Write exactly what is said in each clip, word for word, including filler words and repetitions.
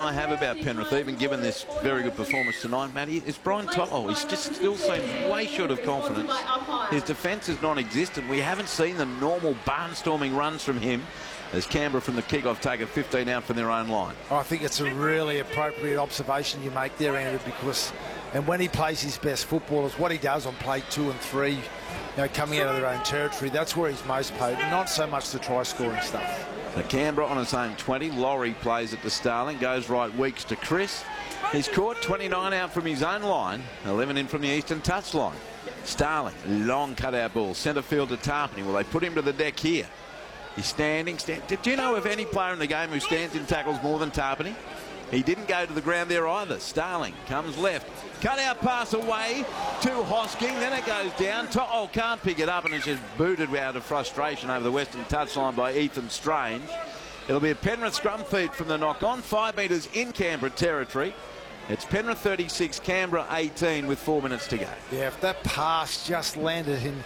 I have about Penrith, even given this very good performance tonight, Matty, is Brian To'o. He's just still seems way short of confidence. His defence is non-existent. We haven't seen the normal barnstorming runs from him as Canberra from the kick-off take a fifteen out from their own line. I think it's a really appropriate observation you make there, Andrew, because and when he plays his best football is what he does on play two and three, you know, coming out of their own territory. That's where he's most potent, not so much the try-scoring stuff. So Canberra on its own twenty. Laurie plays it to Starling, goes right, Weeks to Chris. He's caught twenty-nine out from his own line, eleven in from the eastern touchline. Starling, long cut-out ball, centre field to Tarpany. Well, they put him to the deck here. He's standing. Stand, did you know of any player in the game who stands in tackles more than Tarpany? He didn't go to the ground there either. Starling comes left. Cut out pass away to Hosking. Then it goes down. To'o can't pick it up and it's just booted out of frustration over the western touchline by Ethan Strange. It'll be a Penrith scrum feed from the knock-on. Five metres in Canberra territory. It's Penrith thirty-six, Canberra eighteen with four minutes to go. Yeah, if that pass just landed in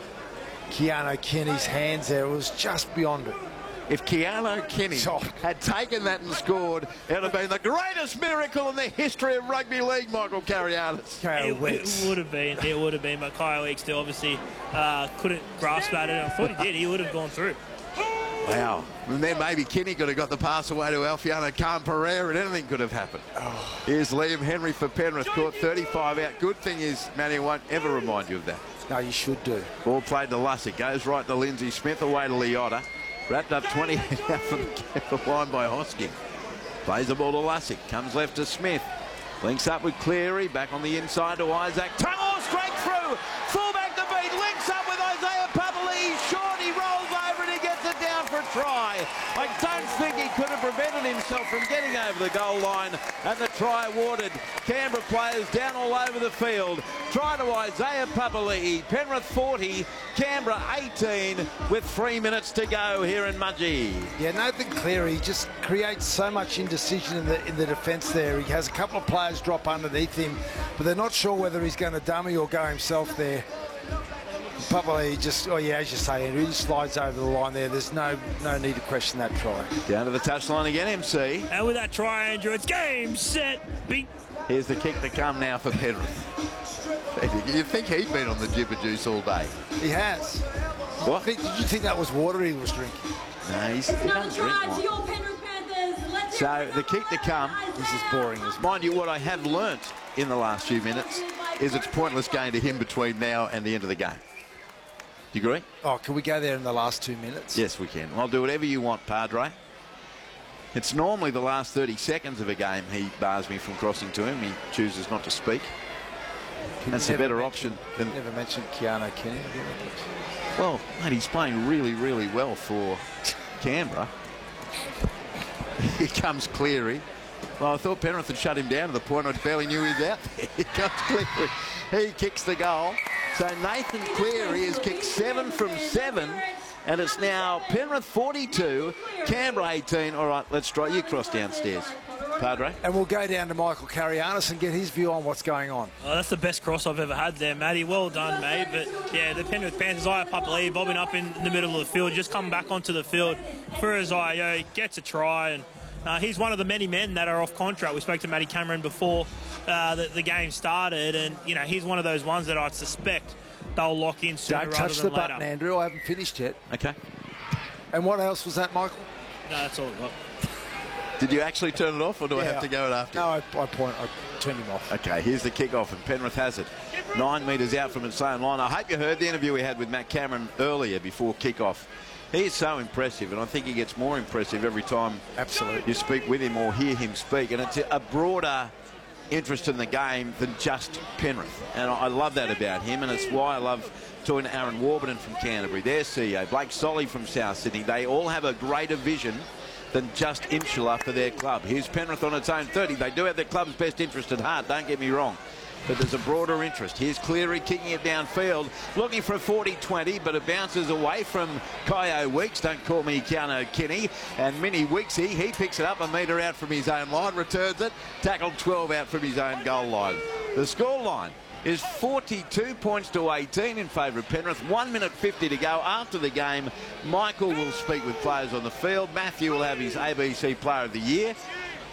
Keano Kenny's hands there, it was just beyond it. If Keano Kenny oh. had taken that and scored, it would have been the greatest miracle in the history of rugby league, Michael Carianis. It, it would have been. It would have been. But Kyle Weeks still obviously uh, couldn't grasp at it. I thought he did. He would have gone through. Wow. And then maybe Kenny could have got the pass away to Alfiano Khan-Pereira and anything could have happened. Oh. Here's Liam Henry for Penrith, caught thirty-five out. Good thing is, Matty, I won't ever remind you of that. No, you should do. Ball played to Lussick, goes right to Lindsay Smith, away to Leota. Wrapped up twenty out from the line by Hosking. Plays the ball to Lussick, comes left to Smith. Links up with Cleary, back on the inside to Isaac. Tungo straight through, fullback to beat, links up with Isaiah Papali. Short, he rolls over and he gets it down for a try. I don't think he could have prevented himself from getting over the goal line, and the try awarded. Canberra players down all over the field. Try to Isaiah Papali. Penrith forty, Canberra eighteen with three minutes to go here in Mudgee. Yeah, Nathan Cleary just creates so much indecision in the in the defence there. He has a couple of players drop underneath him, but they're not sure whether he's going to dummy or go himself there. Probably just, oh yeah, as you say, Andrew, he just slides over the line there. There's no no need to question that try. Down to the touchline again, M C. And with that try, Andrew, it's game, set, beat. Here's the kick to come now for Penrith. You'd think he'd been on the jibber juice all day. He has. What? Did you think that was water he was drinking? No, he's, he doesn't drink wine. So the kick to come. This is boring. Mind you, what I have learnt in the last few minutes is it's pointless going to him between now and the end of the game. Do you agree? Oh, can we go there in the last two minutes? Yes, we can. I'll do whatever you want, Padre. It's normally the last thirty seconds of a game he bars me from crossing to him. He chooses not to speak. Can That's a better option than... Never mentioned Keano Kenny. Well, mate, he's playing really, really well for Canberra. Here comes Cleary. Well, I thought Penrith had shut him down to the point I barely knew he was out there. Here comes Cleary. He kicks the goal. So Nathan Cleary has kicked seven from seven, and it's now Penrith forty-two, Canberra eighteen. All right, let's try. You cross downstairs, Padre. And we'll go down to Michael Carianis and get his view on what's going on. Oh, that's the best cross I've ever had there, Matty. Well done, mate. But yeah, the Penrith Panthers, Isaiah Papali bobbing up in the middle of the field, just come back onto the field for Isaiah, gets a try, and Uh, he's one of the many men that are off contract. We spoke to Matty Cameron before uh, the, the game started, and you know he's one of those ones that I'd suspect they'll lock in sooner Don't rather touch than the later. button, Andrew. I haven't finished yet. Okay. And what else was that, Michael? No, that's all I've got. Did you actually turn it off, or do yeah, I have to go it after? No, I, I point. I turned him off. Okay, here's the kick-off, and Penrith has it. Nine metres out from its own line. I hope you heard the interview we had with Matt Cameron earlier before kick-off. He is so impressive, and I think he gets more impressive every time Absolutely. you speak with him or hear him speak. And it's a broader interest in the game than just Penrith. And I love that about him, and it's why I love talking to Aaron Warburton from Canterbury, their C E O, Blake Solly from South Sydney. They all have a greater vision than just Insular for their club. Here's Penrith on its own thirty. They do have their club's best interest at heart, don't get me wrong. But there's a broader interest. Here's Cleary kicking it downfield, looking for a forty twenty, but it bounces away from Kyo Weeks. Don't call me Keano Kenny. And Mini Weeksy, he picks it up a metre out from his own line, returns it, tackled twelve out from his own goal line. The score line is forty-two points to eighteen in favour of Penrith. one minute fifty to go after the game. Michael will speak with players on the field. Matthew will have his A B C Player of the Year.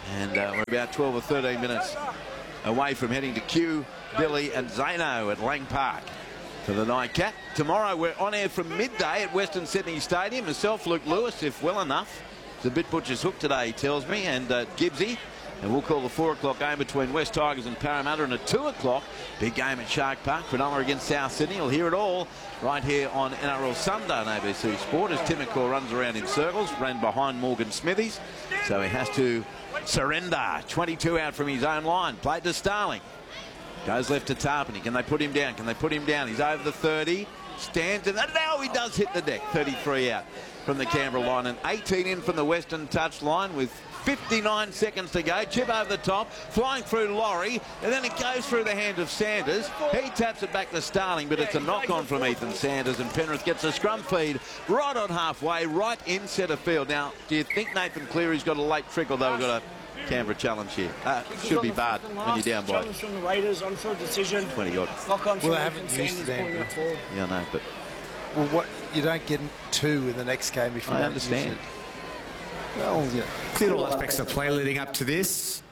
And uh, we're about twelve or thirteen minutes away from heading to Q, Billy and Zano at Lang Park for the nightcap. Tomorrow we're on air from midday at Western Sydney Stadium. Myself, Luke Lewis, if well enough. It's a bit butcher's hook today, he tells me, and uh, Gibbsy. And we'll call the four o'clock game between West Tigers and Parramatta, and at two o'clock, big game at Shark Park, Cronulla against South Sydney. You'll hear it all right here on N R L Sunday on A B C Sport as Timokor runs around in circles, ran behind Morgan Smithies. So he has to surrender. twenty-two out from his own line. Played to Starling. Goes left to Tarpany. Can they put him down? Can they put him down? He's over the thirty. Stands and now he does hit the deck. thirty-three out from the Canberra line and eighteen in from the Western touch line with fifty-nine seconds to go. Chip over the top, flying through Laurie, and then it goes through the hand of Sanders. He taps it back to Starling, but it's a knock-on from Ethan Sanders, and Penrith gets a scrum feed right on halfway, right in centre field. Now, do you think Nathan Cleary's got a late trick, although we've got a Canberra challenge here? Uh, should be barred when you're down by challenge from the Raiders on for a decision. twenty odd. Knock on Well, they haven't used it. Yeah, I know, but Well, what you don't get two in the next game if you I don't understand. use it. Well, yeah. Cleared all aspects of play leading up to this.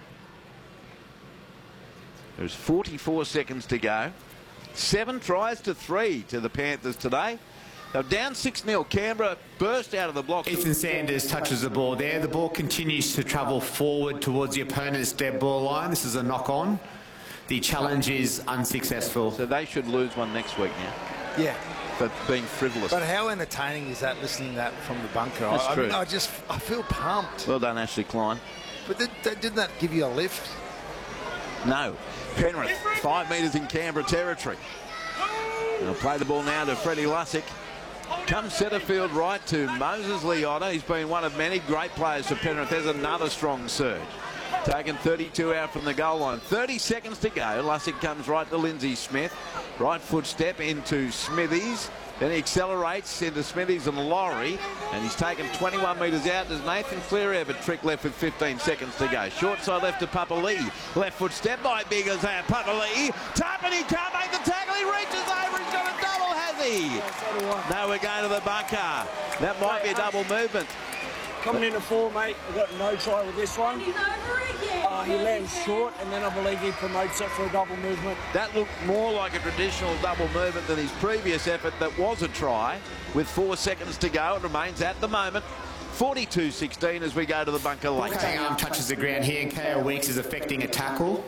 There's forty-four seconds to go. Seven tries to three to the Panthers today. They're down six nil. Canberra burst out of the block. Ethan Sanders touches the ball there. The ball continues to travel forward towards the opponent's dead ball line. This is a knock-on. The challenge is unsuccessful. So they should lose one next week now Yeah. for being frivolous. But how entertaining is that, listening to that from the bunker? That's I, true. I, mean, I just I feel pumped. Well done, Ashley Klein. But did, didn't that give you a lift? No. Penrith, five metres in Canberra territory. They'll play the ball now to Freddie Lussick. Comes centre field right to Moses Leota. He's been one of many great players for Penrith. There's another strong surge. Taken thirty-two out from the goal line. thirty seconds to go. Lussick comes right to Lindsay Smith. Right foot step into Smithies. Then he accelerates into Smithies and Laurie. And he's taken twenty-one metres out. Does Nathan Cleary have a trick left with fifteen seconds to go? Short side left to Papali'i. Left foot step by big as that. Papali'i. Tarpany can't make the tackle. He reaches over. He's got a double, has he? No, we're going to the bunker. That might be a double movement. Coming into four, mate. I've got no try with this one. Uh, he lands short, and then I believe he promotes it for a double movement. That looked more like a traditional double movement than his previous effort that was a try. With four seconds to go, it remains at the moment forty-two sixteen as we go to the bunker late. Hang arm touches the ground here, and K O Weeks is affecting a tackle.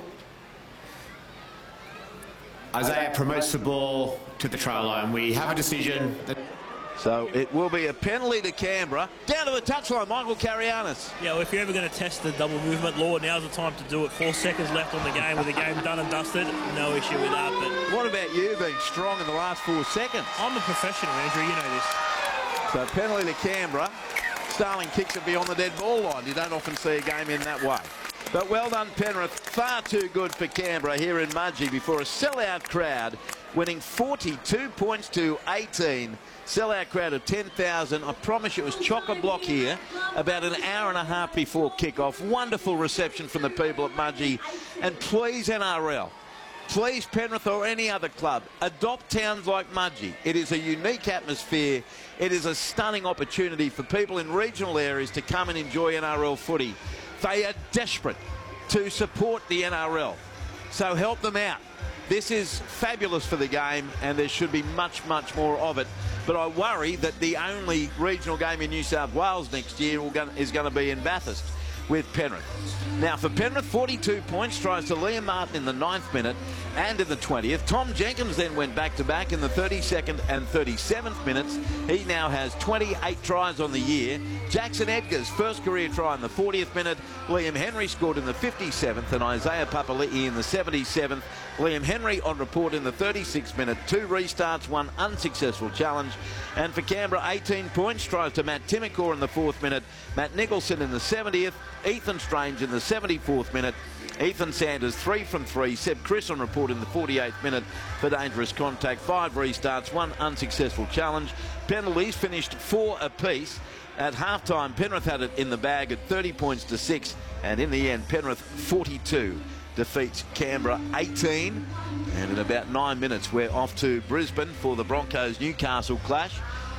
Isaiah promotes the ball to the try line. We have a decision. That So it will be a penalty to Canberra. Down to the touchline, Michael Carianis. Yeah, well, if you're ever going to test the double movement law, now's the time to do it. Four seconds left on the game with the game done and dusted. No issue with that. But What about you being strong in the last four seconds? I'm a professional, Andrew. You know this. So penalty to Canberra. Starling kicks it beyond the dead ball line. You don't often see a game in that way. But well done, Penrith. Far too good for Canberra here in Mudgee before a sellout crowd, winning forty-two points to eighteen. Sellout crowd of ten thousand. I promise you it was chock-a-block here about an hour and a half before kickoff. Wonderful reception from the people at Mudgee. And please, N R L, please, Penrith or any other club, adopt towns like Mudgee. It is a unique atmosphere. It is a stunning opportunity for people in regional areas to come and enjoy N R L footy. They are desperate to support the N R L. So help them out. This is fabulous for the game, and there should be much, much more of it. But I worry that the only regional game in New South Wales next year will go, is going to be in Bathurst with Penrith. Now for Penrith, forty-two points, tries to Liam Martin in the ninth minute and in the twentieth. Tom Jenkins then went back-to-back in the thirty-second and thirty-seventh minutes. He now has twenty-eight tries on the year. Jackson Edgar's first career try in the fortieth minute. Liam Henry scored in the fifty-seventh and Isaiah Papali'i in the seventy-seventh. Liam Henry on report in the thirty-sixth minute. Two restarts, one unsuccessful challenge. And for Canberra, eighteen points, tries to Matt Timokor in the fourth minute. Matt Nicholson in the seventieth. Ethan Strange in the seventy-fourth minute. Ethan Sanders, three from three. Seb Chris on report in the forty-eighth minute for dangerous contact. Five restarts, one unsuccessful challenge. Penalties finished four apiece. At halftime, Penrith had it in the bag at thirty points to six. And in the end, Penrith forty-two defeats Canberra eighteen. And in about nine minutes, we're off to Brisbane for the Broncos-Newcastle clash.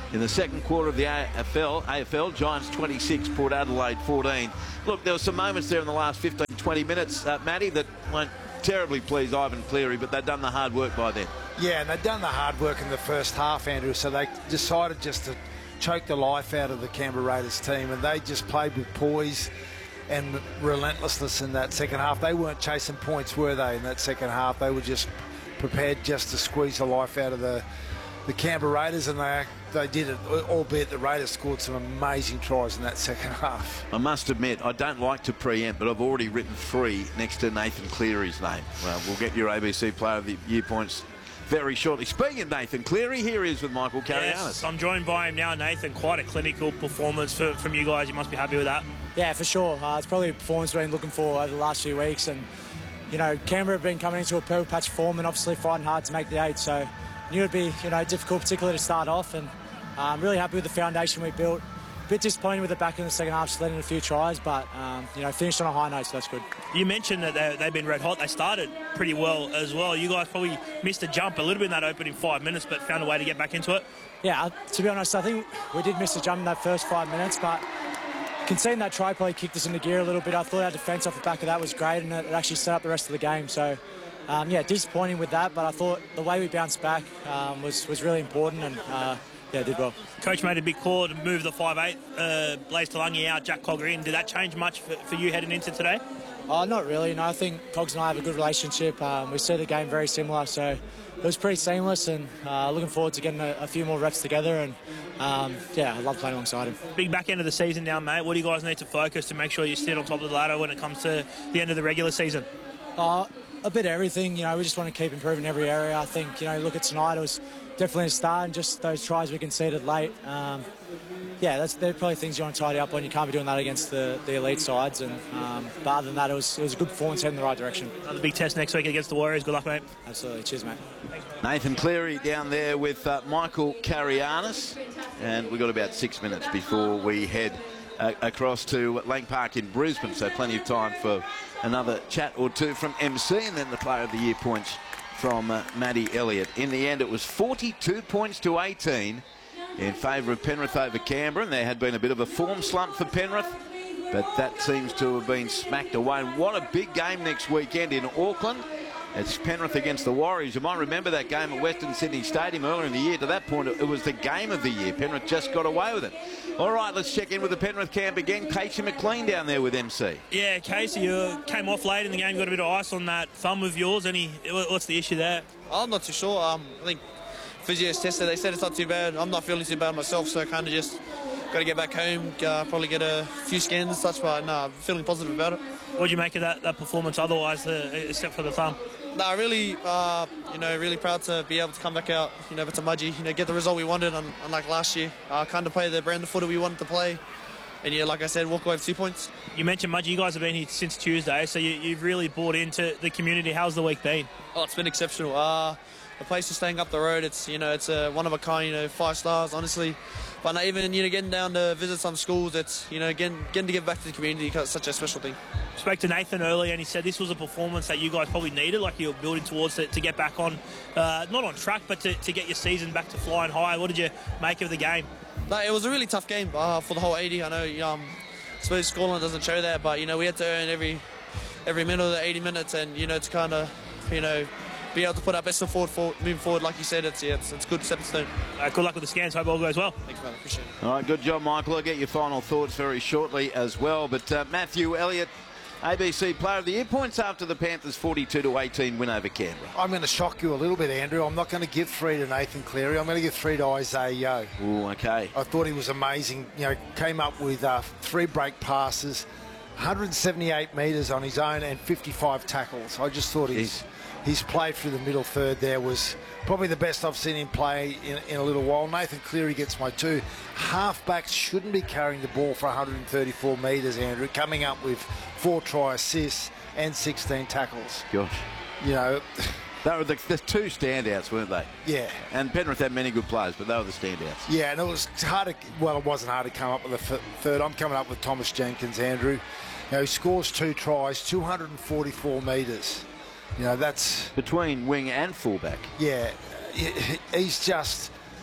In the second quarter of the A F L, A F L, Giants twenty-six, Port Adelaide fourteen. Look, there were some moments there in the last fifteen, twenty minutes, uh, Matty, that won't terribly please Ivan Cleary, but they've done the hard work by then. Yeah, and they've done the hard work in the first half, Andrew, so they decided just to choke the life out of the Canberra Raiders team, and they just played with poise and relentlessness in that second half. They weren't chasing points, were they, in that second half? They were just prepared just to squeeze the life out of the, the Canberra Raiders, and they they did it, albeit the Raiders scored some amazing tries in that second half. I must admit, I don't like to preempt, but I've already written three next to Nathan Cleary's name. Well, we'll get your A B C Player of the Year points very shortly. Speaking of Nathan Cleary, here he is with Michael Carianis. Yes, I'm joined by him now, Nathan. Quite a clinical performance for, from you guys. You must be happy with that. Yeah, for sure. Uh, it's probably a performance we've been looking for over the last few weeks. And, you know, Canberra have been coming into a purple patch form and obviously fighting hard to make the eight. So knew it'd be, you know, difficult, particularly to start off. And I'm um, really happy with the foundation we built. A bit disappointed with the back in the second half, just letting in a few tries, but, um, you know, finished on a high note, so that's good. You mentioned that they, they've been red hot. They started pretty well as well. You guys probably missed a jump a little bit in that opening five minutes, but found a way to get back into it. Yeah, to be honest, I think we did miss a jump in that first five minutes, but conceding that try probably kicked us into gear a little bit. I thought our defence off the back of that was great, and it actually set up the rest of the game. So, um, yeah, disappointing with that, but I thought the way we bounced back um, was, was really important, and uh, yeah, did well. Coach made a big call to move the five eight, uh, Blaze Talangi out, Jack Cogger in. Did that change much for, for you heading into today? Oh, not really. No, I think Cogs and I have a good relationship. Um, we see the game very similar, so it was pretty seamless, and uh, looking forward to getting a, a few more reps together. And um, yeah, I love playing alongside him. Big back end of the season now, mate. What do you guys need to focus to make sure you sit on top of the ladder when it comes to the end of the regular season? Uh, a bit of everything. You know, we just want to keep improving every area. I think, you know, look at tonight, it was definitely a start, and just those tries we conceded late. Um, yeah, that's they're probably things you want to tidy up on. You can't be doing that against the, the elite sides. And um, but other than that, it was it was a good performance, heading in the right direction. Another big test next week against the Warriors. Good luck, mate. Absolutely. Cheers, mate. Nathan Cleary down there with uh, Michael Carianis, and we've got about six minutes before we head uh, across to Lang Park in Brisbane, so plenty of time for another chat or two from M C, and then the Player of the Year points from uh, Matty Elliott. In the end, it was forty-two points to eighteen in favour of Penrith over Canberra, and there had been a bit of a form slump for Penrith, but that seems to have been smacked away. And what a big game next weekend in Auckland. It's Penrith against the Warriors. You might remember that game at Western Sydney Stadium earlier in the year. To that point, it was the game of the year. Penrith just got away with it. All right, let's check in with the Penrith camp again. Casey McLean down there with M C. Yeah, Casey, you came off late in the game, got a bit of ice on that thumb of yours. Any, what's the issue there? I'm not too sure. Um, I think physios tested, they said it's not too bad. I'm not feeling too bad myself, so I kind of just got to get back home, uh, probably get a few scans and such, but no, I'm feeling positive about it. What did you make of that, that performance otherwise, uh, except for the thumb? No, really, uh, you know, really proud to be able to come back out, you know, with Mudgee, you know, get the result we wanted, unlike last year. Uh, kind of play the brand of footy we wanted to play. And yeah, like I said, walk away with two points. You mentioned Mudgee, you guys have been here since Tuesday, so you, you've really bought into the community. How's the week been? Oh, it's been exceptional. Uh, the place is staying up the road. It's, you know, it's a one of a kind, you know, five stars, honestly. But not even, you know, getting down to visit some schools, it's, you know, getting, getting to give back to the community because it's such a special thing. Spoke to Nathan earlier, and he said this was a performance that you guys probably needed, like you were building towards to, to get back on, uh, not on track, but to, to get your season back to flying high. What did you make of the game? No, it was a really tough game uh, for the whole eighty. I know, um, I suppose scoreline doesn't show that, but, you know, we had to earn every every minute of the eighty minutes, and, you know, to kind of, you know, be able to put our best foot forward, for, moving forward, like you said, it's yeah, it's, it's good stepping stone. Uh, good luck with the scans. Hope all goes well. Thanks, man. Appreciate it. All right, good job, Michael. I'll get your final thoughts very shortly as well. But uh, Matthew Elliott, A B C Player of the Year points after the Panthers' forty-two to eighteen win over Canberra. I'm going to shock you a little bit, Andrew. I'm not going to give three to Nathan Cleary. I'm going to give three to Isaiah Yeo. Ooh, okay. I thought he was amazing. You know, came up with uh, three break passes, one hundred seventy-eight metres on his own, and fifty-five tackles. I just thought his his play through the middle third there was probably the best I've seen him play in, in a little while. Nathan Cleary gets my two. Halfbacks shouldn't be carrying the ball for one hundred thirty-four metres, Andrew, coming up with four try assists and sixteen tackles. Gosh. You know, they were the, the two standouts, weren't they? Yeah. And Penrith had many good players, but they were the standouts. Yeah, and it was hard to, well, it wasn't hard to come up with a third. I'm coming up with Thomas Jenkins, Andrew. You know, he scores two tries, two hundred forty-four metres. You know, that's... Between wing and fullback. Yeah, he's just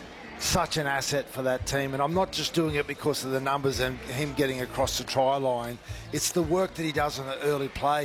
such an asset for that team. And I'm not just doing it because of the numbers and him getting across the try line. It's the work that he does on the early play.